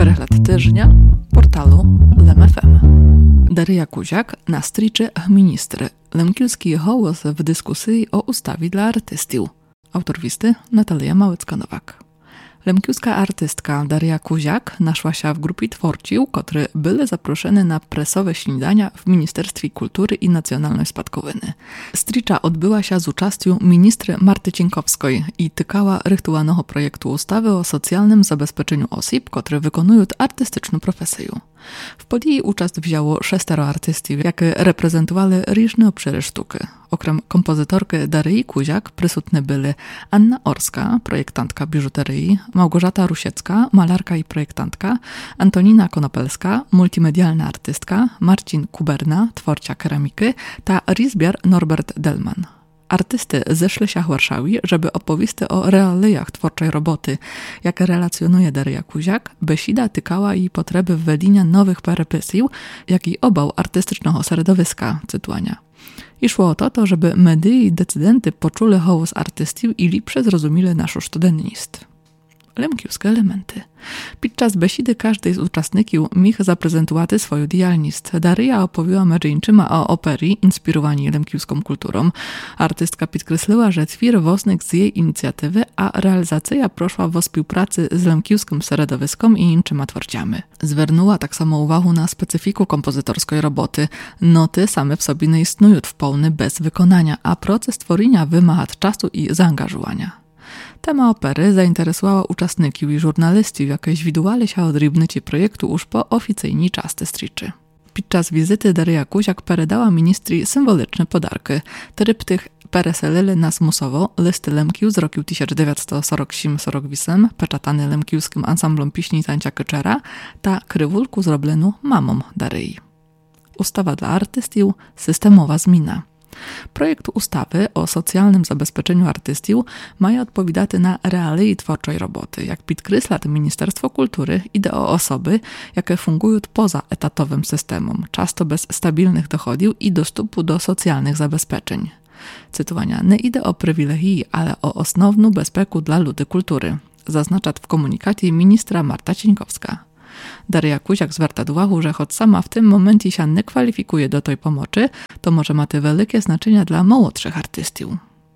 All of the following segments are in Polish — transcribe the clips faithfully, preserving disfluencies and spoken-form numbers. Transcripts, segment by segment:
перегляд порталу Lem еф ем. Дар'я Кузяк на стрічі «Міністри» – лемківський голос в дискусії о ustawie dla artystów. Autor listy Natalia Małecka-Nowak. Lemkiewska artystka Dar'ja Kuzjak naszła się w grupie twórców, które były zaproszone na presowe śniadania w Ministerstwie Kultury i Nacjonalnej Spadkowiny. Stricza odbyła się z uczestą ministry Marty Cienkowskiej i tykała rytualnego projektu ustawy o socjalnym zabezpieczeniu osób, które wykonują artystyczną profesję. W podjęciu uczest wzięło sześcioro artystów, jakie reprezentowali różne obszary sztuki. Okrem kompozytorki Daryi Kuzjak przysutne były Anna Orska, projektantka biżuterii, Małgorzata Rusiecka, malarka i projektantka, Antonina Konopelska, multimedialna artystka, Marcin Kuberna, twórca keramiki, ta rizbiar Norbert Delman. Artysty zeszli się w Warszawie, żeby opowiedzieć o realiach twórczej roboty, jakie relacjonuje Dar'ja Kuzjak, besida tykała jej potrzeby wwedienia nowych perypesji, jak i obał artystycznego środowiska, cytowania. I szło o to, to żeby media i decydenty poczuli głos artystów i lepsze zrozumieli naszą sztudennost. Lemkiewskie elementy. Podczas besidy każdej z uczestników mógł zaprezentować swoją działalność. Dar'ja opowiadała między innymi o operii inspirowani lemkiewską kulturą. Artystka podkreśliła, że twór wosnek z jej inicjatywy, a realizacja proszła w współpracy z lemkiewskim środowiskiem i innymi twórcami. Zwernęła tak samo uwagę na specyfiku kompozytorskiej roboty. Noty same w sobie nie istnieją w pełni bez wykonania, a proces tworzenia wymaga czasu i zaangażowania. Tema opery zainteresowała uczestników i żurnalistów, jakie widywali się odrybnyci projektu już po oficjalnej czasce striczy. Podczas wizyty Dar'ja Kuzjak peredała ministrii symboliczne podarki. Tryptych pereselili nas musowo listy Lemkiów z roku tysiąc dziewięćset czterdzieści osiem czterdzieści osiem, peczatany lemkiewskim ansamblom piśni Tańcia Kyczera, ta krywulku zrobioną mamą Daryi. Ustawa dla artystów, systemowa zmiana. Projekt ustawy o socjalnym zabezpieczeniu artystów ma odpowiadać na realia twórczej roboty. Jak podkreśla Ministerstwo Kultury, idzie o osoby, jakie fungują poza etatowym systemem, często bez stabilnych dochodów i dostępu do socjalnych zabezpieczeń. Cytowania: nie idzie o przywilegi, ale o osnowną bezpiekę dla ludzi kultury, zaznacza w komunikacie ministra Marta Cienkowska. Dar'ja Kuzjak zwraca uwagę, że choć sama w tym momencie się nie kwalifikuje do tej pomocy, to może ma to wielkie znaczenie dla młodszych artystów.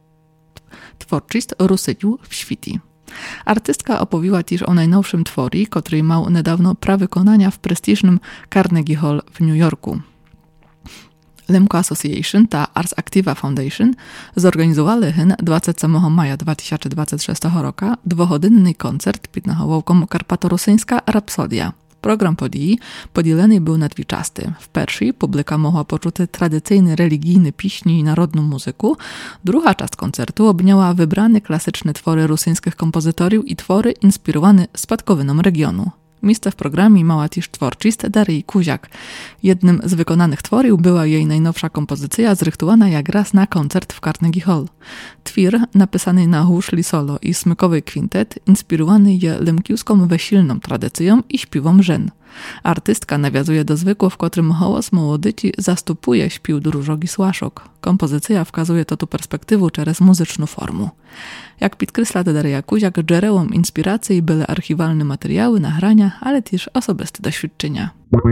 Twórczość Rusyniu w świecie. Artystka opowiada też o najnowszym tworii, który miał niedawno prawykonania w prestiżnym Carnegie Hall w New Yorku. Lemko Association, ta Ars Activa Foundation, zorganizowali dwudziestego maja dwa tysiące dwudziestego szóstego roku dwugodzinny koncert pod nawołką Karpato-Rusyńska Rapsodia. Program podii podzielony był na dwie części. W pierwszej publika mogła poczuć tradycyjny religijny piśni i narodną muzykę. Druga część koncertu obniała wybrane klasyczne twory rosyjskich kompozytorów i twory inspirowane spadkowiną regionu. Miejsce w programie miała też twórczość Daryi Kuzjak. Jednym z wykonanych tworów była jej najnowsza kompozycja zrychtowana jak raz na koncert w Carnegie Hall. Twór, napisany na huszli solo i smykowy kwintet, inspirowany je lemkiewską wesilną tradycją i śpiewom żen. Artystka nawiązuje do zwykłego, w którym głos młodyci zastupuje śpiew drużogi słaszok. Kompozycja wskazuje to tu perspektywę przez muzyczną formę. Jak podkreśla Dar'ja Kuzjak, źródłem inspiracji były archiwalne materiały, nagrania, ale też osobiste doświadczenia.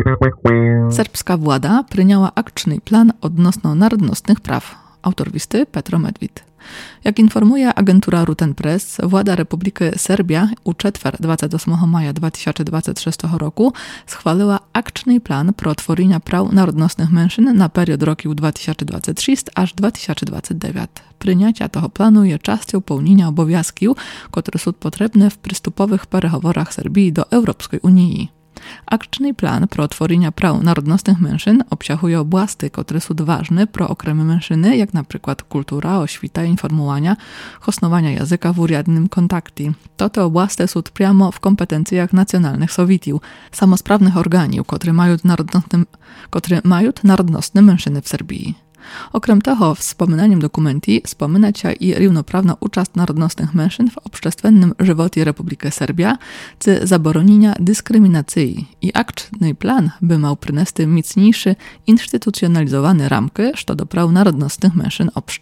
Serbska władza przyjęła akcyjny plan odnośnie narodnostnych praw. Autor listy Petro Medwid. Jak informuje agentura Ruten Press, władza Republiki Serbia u czwartek dwudziestego ósmego maja dwa tysiące dwudziestego szóstego roku schwaliła akcyjny plan pro tworzenia praw narodnostnych mężczyzn na period roku dwa tysiące dwudziesty szósty aż dwa tysiące dwudziesty dziewiąty. Przyjęcia tego planu jest częścią pełnienia obowiązków, które są potrzebne w przystupowych perygoworach Serbii do Europejskiej Unii. Akcyjny plan pro tworzenia praw narodnostnych mężczyzn obsahuje obłasty, które są ważne pro okremy mężczyzny, jak na przykład kultura, oświta, informowania, hosnowania języka w uriadnym kontakcie. To te obłasty są priamo w kompetencjach nacjonalnych Sowietów, samosprawnych organów, które mają narodnostne, które mają narodnostne mężczyzny w Serbii. Okrem tego, w wspominanym dokumencie wspominać się i równoprawna uczast narodnostnych mężczyzn w obszczestwennym żywocie Republiki Serbia, czy zabronienia dyskryminacji. I akcyjny plan by miał przynieść mocniejszy, instytucjonalizowany ramkę, co do praw narodnostnych mężczyzn obszcze.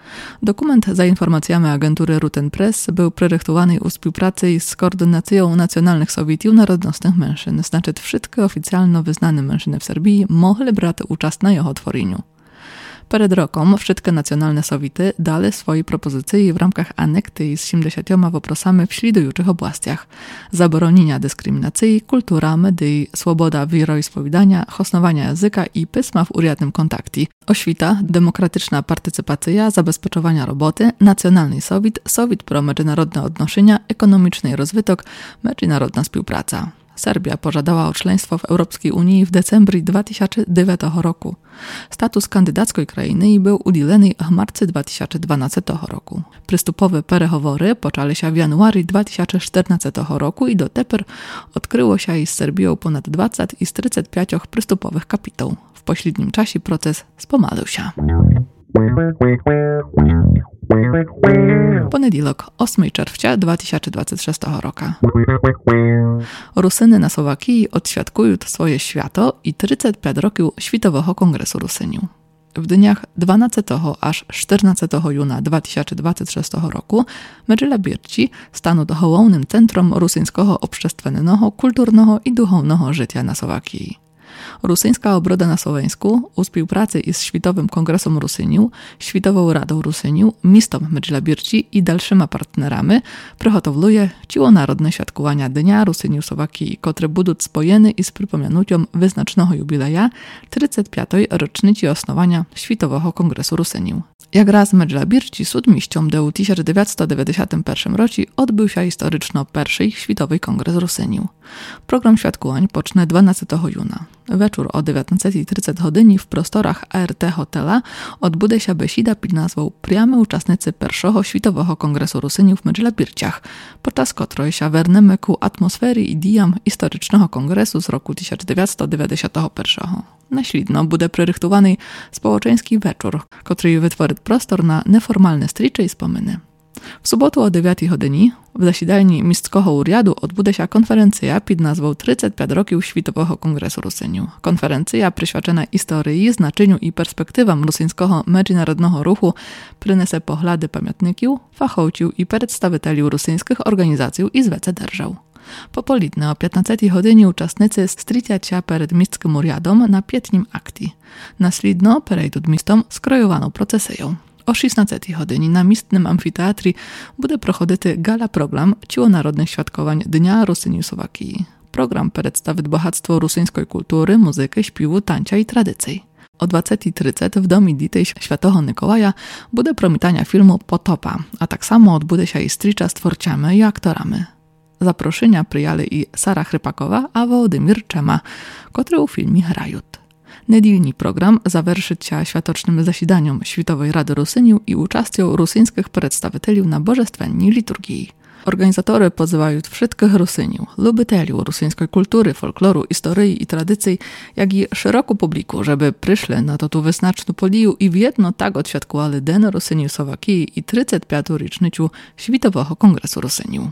Dokument za informacjami agentury Ruten Press był projektowany u współpracy z Koordynacją Nacjonalnych Sowietów Narodnostnych Mężczyzn, znaczy wszystkie oficjalno wyznane mężczyzny w Serbii mogli brać udział na jeho tworzeniu. Przed rokiem wszystkie nacjonalne Sowity dali swoje propozycje w ramach anekty z siedemdziesięcioma woprosami w śledujących obłastiach: zabronienia dyskryminacji, kultura, medii, swoboda wieroispowiadania, hosnowania języka i pisma w uriadnym kontakcie, oświta, demokratyczna partycypacja, zabezpieczowania roboty, nacjonalny Sowit, Sowit pro międzynarodne odnoszenia, ekonomiczny rozwytok, międzynarodna współpraca. Serbia pożadała o członkostwo w Europejskiej Unii w decembru dwa tysiące dziewiątego roku. Status kandydackiej krainy był udzielony w marcu dwa tysiące dwunastego roku. Przystupowe perehowory poczęły się w january dwa tysiące czternastego roku i do teper odkryło się z Serbią ponad dwadzieścia i z trzydziestu pięciu przystupowych kapitał. W pośrednim czasie proces spomalał się. Poniedziałek, ósmego czerwca dwa tysiące dwudziestego szóstego roku. Rusyny na Słowakii odświadkują swoje święto i trzydzieści pięć roków Światowego Kongresu Rusyniów. W dniach dwunastego aż czternastego juna dwa tysiące dwudziestego szóstego roku Medżela Birci stanął głównym centrum rosyjskiego obszestwennego, kulturnego i duchownego życia na Słowakii. Rosyjska obroda na Słoweńsku u współpracy z Światowym Kongresem Rusyniów, Światową Radą Rusyniów, mistom Medżela Birci i dalszymi partnerami przygotowuje ciłonarodne świadkowania Dnia Rusyniów Słowakii, które będą spojone i z przypomnianiem wyznacznego jubileja trzydziestej piątej rocznicy osnowania Światowego Kongresu Rusyniów. Jak raz Medżela Birci siódmiścią do tysiąc dziewięćset dziewięćdziesiątego pierwszego roku odbył się historyczno pierwszy Światowy Kongres Rusyniów. Program świadkowań pocznie dwunastego juna. Wieczór o dziewiętnastej trzydziestej godzinie w prostorach A R T Hotela odbudzie się besida pod nazwą Priamy uczestnicy pierwszego Światowego Kongresu Rusyniów w Medżela Birciach, podczas której się wernemy ku atmosfery i dijam historycznego kongresu z roku tysiąc dziewięćset dziewięćdziesiątego pierwszego. Naślidno będzie przerychtowany społeczeński wieczór, który wytworzy prostor na neformalne stricze i wspominy. W sobotę o dziewiątej godzinie w zasiedalni Miejskiego Uriadu odbudzie się konferencja pod nazwą trzydzieści pięć roków Światowego Kongresu Rusyniów. Konferencja przyświadczona historii, znaczeniu i perspektywom rosyjskiego międzynarodnego ruchu przyniesie poglądy pamiętników, fachowców i przedstawicieli rosyjskich organizacji i zwece держав. Po południu o piętnastej godzinie uczestnicy strzecą się przed Miejskim Uriadom na piętnim akcie. Naslidno przejdą mistom skrojowaną procesją. O szesnastej godzinie na mistnym amfiteatrze będzie prochodzić gala program ciłonarodnych świadkowań Dnia Rusyniów Słowakii. Program przedstawi bogactwo rosyjskiej kultury, muzyki, śpiewu, tańca i tradycji. O dwunastej trzydzieści w Domie Ditej Świętego Mikołaja będzie promitania filmu Potopa, a tak samo odbudzie się i stricza z twórcami i aktorami. Zaproszenia przyjęli i Sara Chrypakowa, a Wołodymir Czema, który u filmie grają. Niedzielny program zawerszy się światocznym zasiedaniem Światowej Rady Rusyniów i uczestnią rosyjskich przedstawicieli na bożestwennej liturgii. Organizatory pozywają wszystkich Rusyniów, lubicieli rosyjskiej kultury, folkloru, historii i tradycji, jak i szeroką publiku, żeby przyszli na to tu wyznaczną podію i w jedno tak odświadkowali Den Rusyniów Słowakii i trzydziestą piątą rocznicę Światowego Kongresu Rusyniów.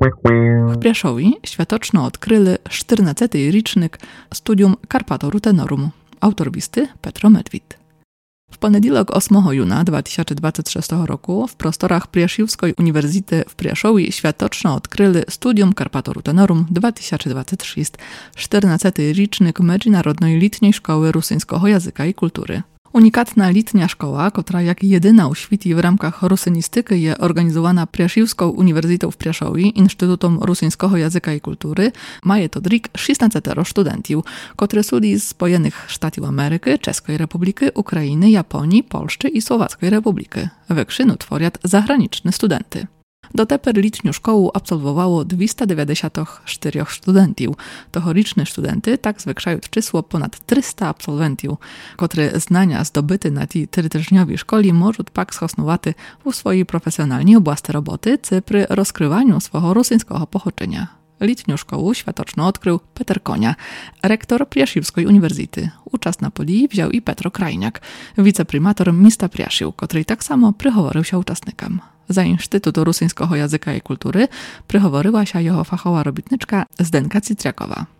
W Prieszowie światoczno odkryli czternasty rocznik studium Carpathor Tenorum. Autor listy Petro Medwid. W poniedziałek ósmego juna dwa tysiące dwudziestego szóstego roku w prostorach Prieszewskiej Uniwersytety w Prieszowie światoczno odkryli studium Carpathor Tenorum dwa tysiące dwudziesty szósty, czternasty rocznik Międzynarodnej Letniej Szkoły Rosyjskiego Języka i Kultury. Unikatna letnia szkoła, która jak jedyna u świecie w ramach rusynistyki jest organizowana Prieszewską Uniwersytetą w Prieszowie, Instytutem Rosyjskiego Języka i Kultury, ma to drik szesnastu studentów, którzy są z Spojenych Stanów Ameryki, Czeskiej Republiki, Ukrainy, Japonii, Polski i Słowackiej Republiki. Wykrzynu tworzą zagraniczne studenty. Do teper letnią szkołę absolwowało dwieście dziewięćdziesiąt cztery studentów. Tohoryczne studenty tak zwiększają czysło ponad trzysta absolwentów, które znania zdobyte na tej terytorycznej szkole mogą pak schosnowaty w swojej profesjonalnej oblasti roboty, czy przy rozkrywaniu swojego rosyjskiego pochodzenia. Letnią szkołę światoczną odkrył Peter Konia, rektor Prieszewskiej Uniwersytety. Uczest na podії wziął i Petro Krajniak, wiceprymator miasta Prieszew, który tak samo przychowarył się uczestnikom. Za Instytut Rosyjskiego Języka i Kultury przychowaryła się jego fachowa robitniczka Zdenka Citriakowa.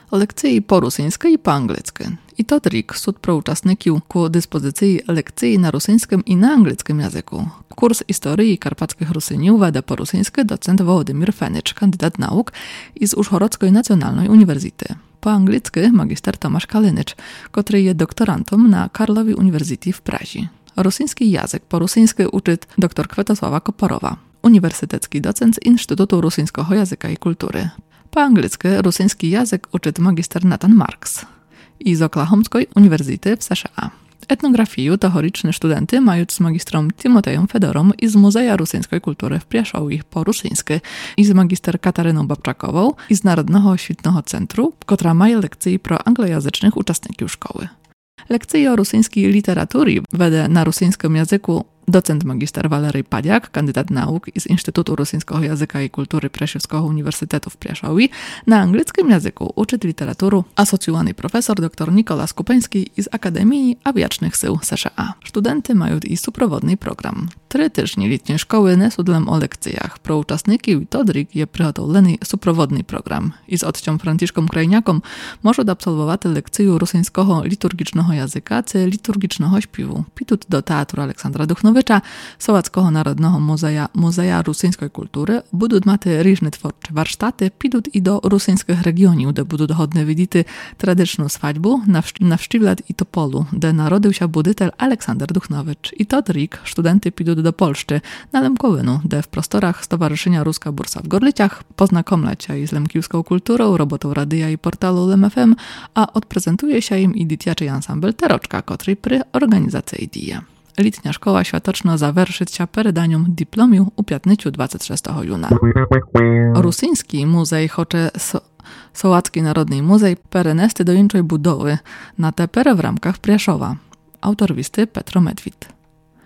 Лекції по-русинськи і по-англійськи. І тот рік суд про учасників ку диспозиції лекції на русинському і на англійському язику. Курс історії карпатських русинів веде по-русинськи доцент Wołodymyr Fenycz, kandydat nauk із Ужгородської національної університету. Po-angielsky magister Tomasz Kalynycz, który jest doktorantem na Karlovy Uniwersytecie w Pradze. Rosyjski język po-rosyjsku uczy dr Kwiatosława Koporowa, uniwersytecki docent z Instytutu Rosyjskiego Języka i Kultury. Po-angielsku rosyjski język uczy magister Nathan Marks z Oklahomskiej Uniwersytety w S Z A. Etnografię teoretyczne studenty mają z magistrą Timotejem Fedorą i z Muzeja Rosyjskiej Kultury w Piaszowie po-rosyjsku i z magister Kataryną Babczakową i z Narodnego Oświetnego Centru, która ma lekcje pro anglojęzycznych uczestników szkoły. Lekcje o rosyjskiej literaturze wede na rosyjskim języku docent magister Walery Padiak, kandydat nauk z Instytutu Rosyjskiego Języka i Kultury Preševského Uniwersytetu w Piaszowie. Na angielskim języku uczy literaturu asocjowany profesor dr Nikolas Kupeński z Akademii Awiacznych Sił S Z A. Studenty mają i suprawodny program. Trzy tygodnie letniej szkoły nie sudlem o lekcjach. Pro uczestników i todrik je przygotowany suprawodny program. I z odcią Franciszkom Krajniakom może absolwować lekcję rosyjskiego liturgicznego języka czy liturgicznego śpiewu. Pitut do Teatru Aleksandra Duchnowicza, Sołackiego Narodnego Muzeja, Muzeja Rosyjskiej Kultury, budуть mати różne twórcze warsztaty, pitut i do rosyjskich regionów, gdzie będą dochodne widzieć tradycyjną swadьбу na Wszczywlad i Topolu, gdzie narodził się budytel Aleksander Duchnowicz. I tot rik studenty pitut do Polszczy, na Lemkowinu, gdzie w prostorach Stowarzyszenia Ruska Bursa w Gorlicach poznakomleć się z lemkiwską kulturą, robotą radia i portalu Lem F M, a odprezentuje się im i dzieciaczy ansambl Teroczka, który przy organizacji dzieje. Letnia szkoła światoczna zawerszyć się peredaniom dyplomiu u piętnastu dwudziestego szóstego juna. Rosyjski muzej chocze so, Sołacki Narodny Muzej perenesty do inczej budowy na teperę w ramkach Priaszowa. Autor listy Petro Medwid.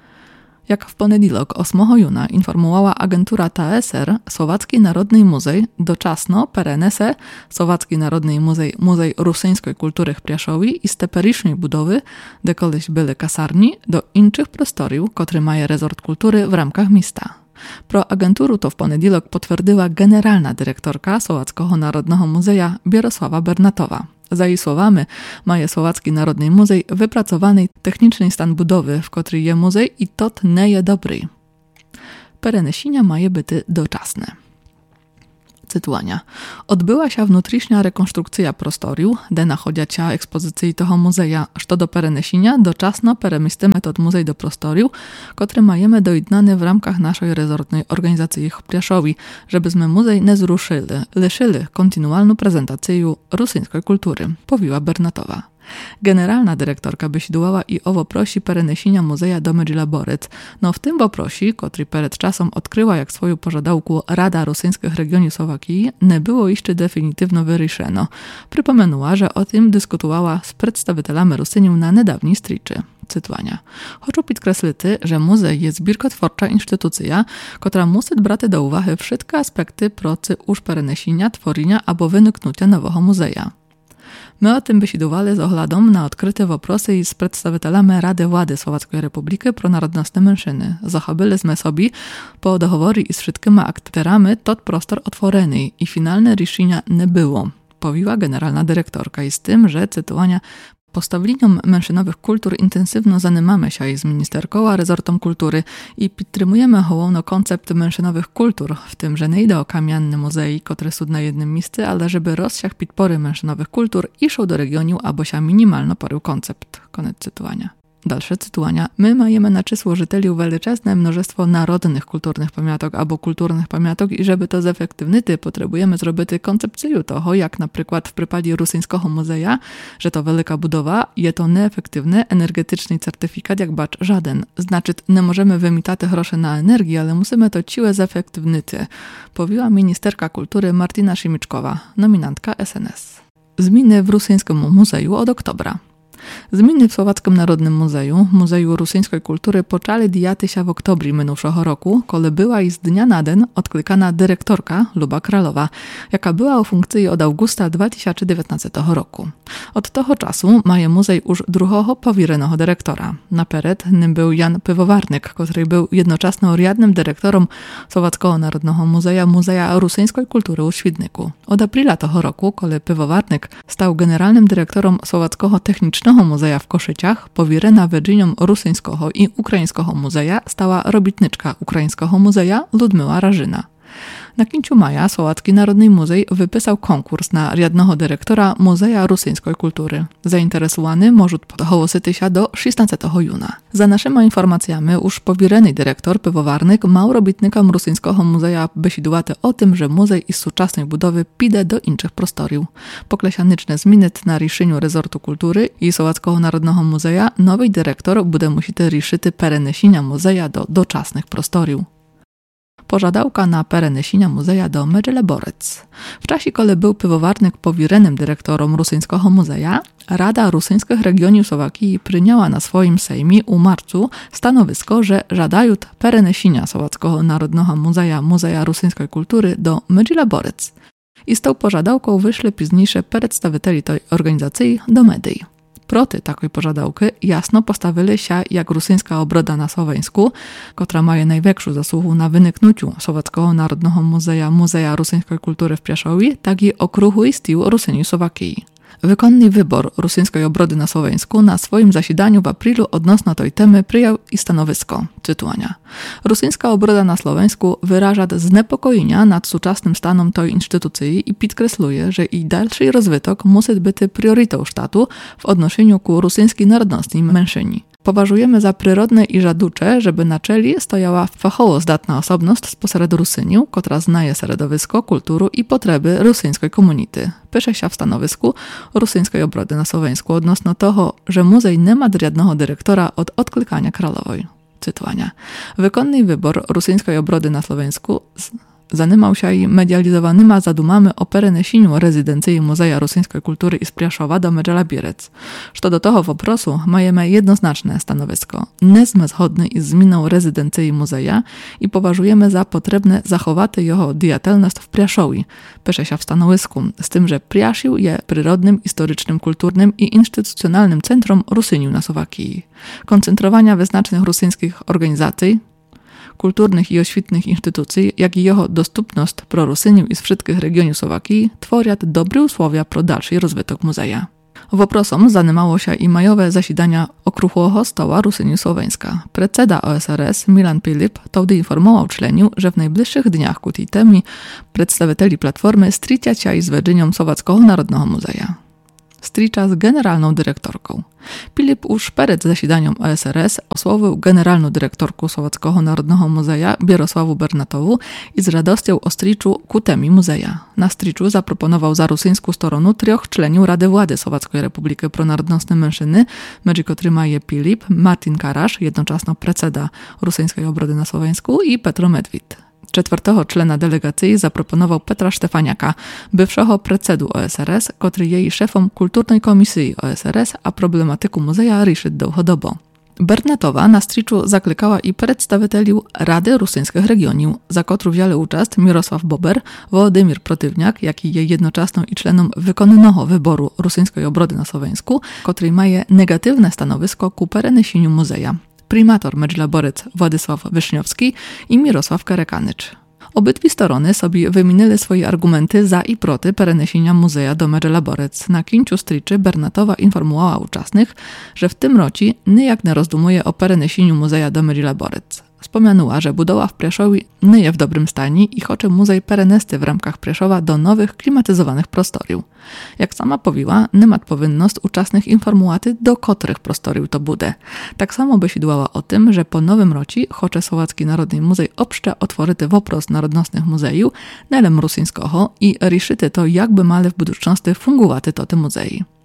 Jak w poniedziałek ósmego juna informowała agentura T S R, Słowacki Narodny Muzej doczasno perenese Słowacki Narodny Muzej Muzej Rosyjskiej Kultury w Priaszowie i z teperycznej budowy, gdzie kiedyś były kasarni, do innych prostoriów, który maje rezort kultury w ramkach miasta. Pro agenturu to w poniedziałek potwierdziła generalna dyrektorka Słowackiego Narodnego Muzeja Bierosława Bernatowa. Za jej słowami, ma Słowacki Narodny Muzej wypracowany techniczny stan budowy, w której je muzej i tot nie je dobry. Perenesienia maje byty doczasne. Cytuania. Odbyła się wnętrzna rekonstrukcja prostoriu, gdzie nachodzia się ekspozycji toho muzeja, co do perenesienia doczasno peremysty metod muzej do prostoriu, które majemy dojednane w ramkach naszej rezortnej organizacji w Priaszowie, żebyśmy muzej nie zruszyli, leszyli kontynualną prezentację rosyjskiej kultury, powiła Bernatowa. Generalna dyrektorka Bysidłała i owo prosi perenesienia muzeja do Medžilaborec, no w tym bo prosi, który przed czasem odkryła jak swoją pożadałku Rada Rosyjskich Regionów Słowakii, nie było jeszcze definitywno wyryszeno. Przypomenęła, że o tym dyskutowała z przedstawicielami Rosyniów na niedawniej striczy. Cytuania. Chcę podkreślić, że muzej jest zbiorkotwórcza instytucja, która musi brać do uwagi wszystkie aspekty pracy już perenesienia, tworzenia albo wyniknięcia nowego muzeja. My o tym wysidowali z ogladą na odkryte wопросы z przedstawicielami Rady Władzy Słowackiej Republiki pro narodnostne mężczyzny. Zachobyliśmy sobie po doговорі z wszystkimi aktorami tot prostor otworzony i finalne решения nie było, powiła generalna dyrektorka i z tym, że cytowania Postawleniom mężczyznowych kultur intensywno zanimamy się z ministerką a rezortom kultury i podtrzymujemy hołowno koncept mężczyznowych kultur, w tym, że nie idzie o kamienny muzei, które są na jednym miejscu, ale żeby rozsiach podpory mężczyznowych kultur iszł do regionu, albo się minimalno porył koncept. Koniec cytowania. Dalsze cytowania. My majemy na czysło żyteliów wielczesne mnóstwo narodnych kulturnych pamiątek albo kulturnych pamiątek i żeby to zefektywnić, potrzebujemy zrobić koncepcję toho, jak na przykład w przypadku Rosyjskiego Muzeja, że to wielka budowa, je to neefektywny, energetyczny certyfikat jak bacz żaden. Znaczy, nie możemy wymitać groszy na energię, ale musimy to ciłe zefektywnić, powiła ministerka kultury Martina Szymiczkowa, nominantka S N S. Zmiany w Rosyjskim Muzeju od oktobra. Zmіny w Słowackim Narodnym Muzeju, Muzeju Rusyńskiej Kultury, poczęły dziać się w oktobru minionego roku, kiedy była i z dnia na dzień odklikana dyrektorka Luba Kralowa, jaka była w funkcji od augusta dwa tysiące dziewiętnastego roku. Od tego czasu ma muzej już drugiego powierenego dyrektora. Napered nim był Jan Piwowarnik, który był jednocześnie oriadnym dyrektorem Słowackiego Narodnego Muzeja, Muzeja Rusyńskiej Kultury u Świdniku. Od aprila tego roku, kiedy Piwowarnik stał generalnym dyrektorem Słowackiego Technicznego Muzeja w Koszyciach, powierena Virginią Rusyńskiego i Ukraińskiego Muzeja stała robitniczka Ukraińskiego Muzeja Ludmila Rażyna. Na końcu maja Słowacki Narodny Muzej wypisał konkurs na riadnego dyrektora Muzeja Rusyńskiej Kultury. Zainteresowany może zgłosić się do szesnastego juna. Za naszymi informacjami już powiereny dyrektor Piwowarnik mał robitnikom Rusyńskiego Muzeja besidувати o tym, że muzej z współczesnej budowy pide do innych prostoriów. Poklesianyczne zmiany na решению rezortu kultury i Słowackiego Narodnego Muzeja nowy dyrektor będzie musiał решити перенесення muzeja do doczesnych prostoriów. Pożadałka na перенесення muzeja do Medželeborec. W czasie, kiedy był Piwowarnik powierenym dyrektorom Rusyńskiego Muzeja, Rada Rusyńskich Regionów Słowakii przyjęła na swoim sejmie u marcu stanowisko, że żadają перенесення Słowackiego Narodnego Muzeja Muzeja Rusyńskiej Kultury do Medželeborec. I z tą pożadałką wyszli późniejsze przedstawiciele tej organizacji do mediów. Proty takiej pożadałki jasno postawili się jak Rusyńska Obroda na Słoweńsku, która ma największą zasługę na wyniknięciu Słowackiego Narodnego Muzeja Muzeja Rusyńskiej Kultury w Pieszowie, tak i okruchły styl Rusyni Słowakii. Wykonny wybór Rusyńskiej Obrody na Słoweńsku na swoim zasiedaniu w aprilu odnośnie tej temy przyjął i stanowisko, cytuwania. Rusyńska Obroda na Słoweńsku wyraża zniepokojenia nad współczesnym stanem tej instytucji i podkreśluje, że jej dalszy rozwytok musi być priorytetą sztatu w odniesieniu ku rusyńskiej narodności mężczyźni. Poważujemy za przyrodne i żaducze, żeby na czele stojała fachowo zdatna osobność spośród Rusyniów, która znaje środowisko, kulturę i potrzeby rusyńskiej komunity. Pisze się w stanowisku Rusyńskiej Obrody na Słoweńsku odnośnie tego, że muzej nie ma riadnego dyrektora od odklikania Kralowej. Cytowania. Wykonny wybór Rusyńskiej Obrody na Słoweńsku zanimał się i medializowanymi zadumami o перенесенню rezydencji Muzeja Rusyńskiej Kultury z Pieszowa do Medželeborec. Co do tego woprosu mamy jednoznaczne stanowisko. Nie sme zgodni z zmianą rezydencji muzeja i poważujemy za potrzebne zachować jego diatelność w Pieszowie. Pisze się w stanowisku, z tym, że Pieszył jest przyrodnym, historycznym, kulturnym i instytucjonalnym centrum Rusyniów na Słowakii. Koncentrowania wyznacznych rusyńskich organizacji, kulturnych i oświetnych instytucji, jak i jego dostępność pro Rusyniów i z wszystkich regionów Słowakii tworzą dobre usłowia pro dalszy rozwytok muzeja. Woprosom zanimało się i majowe zasiedania okruchłego stoła Rusyniów Słoweńska. Predseda O S R S Milan Pilip wtedy informował członków, że w najbliższych dniach ku tej temie przedstawicieli Platformy stricia się z Virginią Słowackiego Narodnego Muzeja. Stricza z generalną dyrektorką. Pilip już przed zasiedaniem O S R S osłowił generalną dyrektorkę Słowackiego Narodnego Muzeja Bierosławu Bernatową i z radością o striczu ku temi muzeja. Na striczu zaproponował za rusyńską stronę trzech członków Rady Władzy Słowackiej Republiki Pronarodnostnej Mężczyzny, między którymi jest Pilip, Martin Karasz, jednocześnie predseda Rusyńskiej Obrody na Słoweńsku, i Petro Medwid. Czwartego człona delegacji zaproponował Petra Stefaniaka, bywszego predsedu O S R S, który jest szefem Kulturnej Komisji O S R S, a problematyku muzeja riszy długodobo. Bernatowa na striczu zaklykała i przedstawicieli Rady Rusyńskich Regionów, za którą wzięli udział Mirosław Bober, Wołodymir Protywniak, jaki jest jednocześnie i członem wykonnego wyboru Rusyńskiej Obrody na Słoweńsku, który ma negatywne stanowisko ku перенесенню muzeja. Primator Medželeborec Władysław Wyszniowski i Mirosław Karekanycz. Obydwie strony sobie wymienili swoje argumenty za i proti перенесення muzeja do Medželeborec. Na końcu striczy Bernatowa informowała uczestnych, że w tym roku nijak nie rozdumuje o перенесенню muzeja do Medželeborec. Wspomniała, że budowa w Pieszowie nie jest w dobrym stanie i chce muzej perenesty w ramkach Pieszowa do nowych, klimatyzowanych prostoriów. Jak sama powiła, nie ma powinność uczestnych informować, do których prostoriów to bude. Tak samo besidłała o tym, że po nowym roku chce Słowacki Narodny Muzej obszcze otworzyty wopros narodnostnych muzejów, nelem rusyńskiego i riszyty to, jakby male w budżetności fungowaty to te muzei.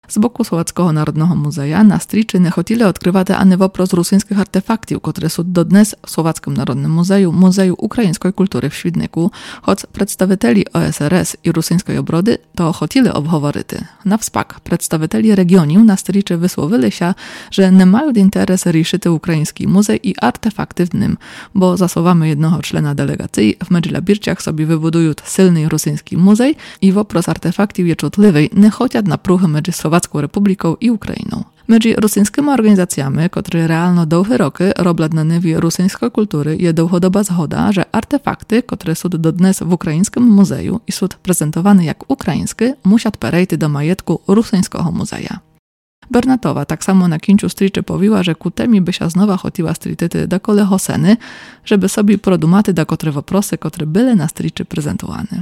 Z боку Словацького народного музея на стрічі не хотіли відкривати ані вопрос русинських артефактів, котрі суд до днес в Словацькому народному музею, Музею української культури в Świdniku, хоч представителі О С Р С і русинської оброди то хотіли обговорити. Навспак, представителі регіонів на стрічі висловилися, że не мають інтерес рішити український музей і артефакти в ним, бо за словами jednego члена делегації, в Меджлябірчах собі вибудують сильний русинський музей і вопрос артефактів є чутливий, не хочуть напруги між Словацką Republiką i Ukrainą. Między rosyjskimi organizacjami, które realno długie roky robią na niwie rosyjskiej kultury, jest długodoba zgoda, że artefakty, które są do dnes w ukraińskim muzeju i są prezentowane jak ukraińskie, muszą przejść do majetku rosyjskiego muzeja. Bernatowa tak samo na kińcu striczy powiła, że ku temi by się znowa chotiła strityty do kole hoseny, żeby sobie produmaty do kotre woprosy, które były na striczy prezentowane.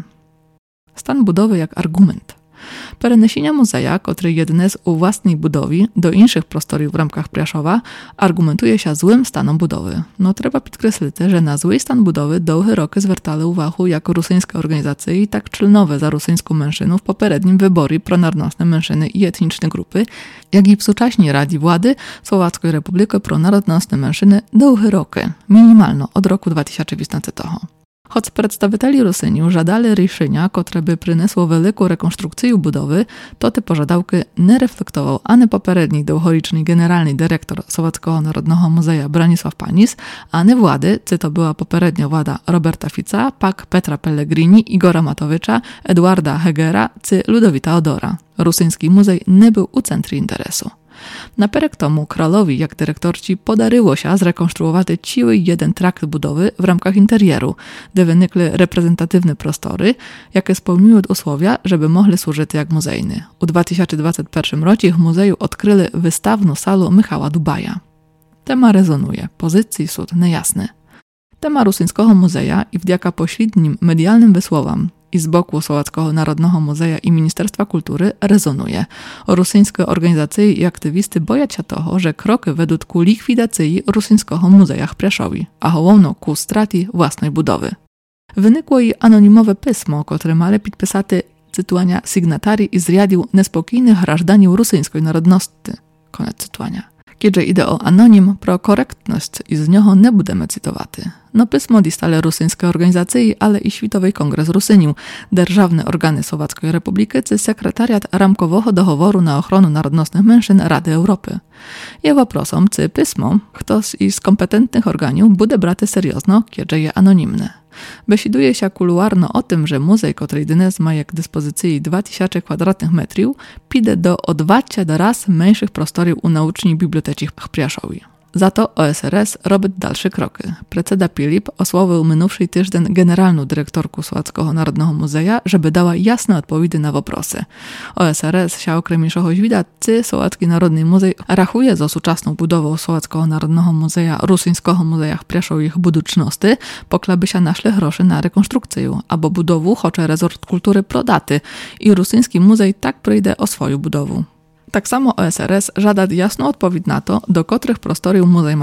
Stan budowy jak argument. Перенесення музея, котрий є днес у власній будові, до інших просторів в рамках Пряшова, аргументує się злим станом будови. Но треба підкреслити, że na zły stan budowy довгі роки звертали увагу як русинські організації, так членове за русинську меншину в попереднім виборі про народносне меншини і етнічні групи, як і в сучасній Раді Władzy Słowackiej Republiki про народносне меншини довгі роки, мінімально od roku dwa tysiące piętnastego. Choć przedstawicieli Rusyniu żadali решення, które by przyniosło wielką rekonstrukcję budowy, to te pożadałki nie reflektował ani poprzedni długowieczny generalny dyrektor Słowackiego Narodnego Muzeja Bronisław Panis, ani władzy, czy to była poprzednia władza Roberta Fica, pak Petra Pellegrini, Igora Matowicza, Eduarda Hegera czy Ludowita Odora. Rusyński muzej nie był u centrum interesu. Naperek tomu królowi, jak dyrektorci, podaryło się zrekonstruować cały jeden trakt budowy w ramkach interieru, gdzie wynikły reprezentatywne prostory, jakie spełniły usłowia, żeby mogli służyć jak muzejny. U dwa tysiące dwudziestym pierwszym roku w muzeju odkryli wystawną salę Michała Dubaja. Tema rezonuje, pozycji sud niejasne. Tema Rusyńskiego Muzeja i wdzięka pośrednim medialnym wysłowom i z boku Słowackiego Narodnego Muzeja i Ministerstwa Kultury rezonuje. Rosyjskie organizacje i aktywisty boją się toho, że kroky według ku likwidacji Rusyńskiego Muzeja w Prešovi, a głównie ku straty własnej budowy. Wynikło i anonimowe pismo, które male podpisaty cytowania sygnatari i zriadił niespokojnych grażdanów rosyjskiej narodności. Koniec cytowania. Kiedy idzie o anonim, pro korektność i z niego nie będziemy cytowaty. No pismo distale rosyjskie organizacje, ale i Światowy Kongres Rusyniu, державne organy Słowackiej Republiki czy sekretariat ramkowego dohoworu na ochronę narodnostnych mężczyzn Rady Europy. Je woprosom, czy pismo, ktoś z kompetentnych organów będzie brate seriozno, kiedy je anonimne. Besiduje się kuluarno o tym, że muzej, który dnes ma jak dyspozycji dwa tysiące kwadratnych metrów, pide do o dwadzieścia do raz mniejszych prostorów u naucznej biblioteki w Prešovi. Za to O S R S robi dalsze kroki. Predseda Filip osłowił minувший tydzień generalną dyrektorku Słowackiego Narodnego Muzeja, żeby dała jasne odpowiedzi na woprosy. O S R S się okrem іншого widać, czy Słowacki Narodny Muzej rachuje za współczesną budową Słowackiego Narodnego Muzeja Rusyńskiego Muzeja w Prešovi ich budućnosti, poklaby się naszle groszy na rekonstrukcję, albo budowu chce resort kultury prodaty i Rusyński Muzej tak przyjdzie o swoją budowę. Tak samo O S R S żada jasną odpowiedź na to, do których prostorów muzej ma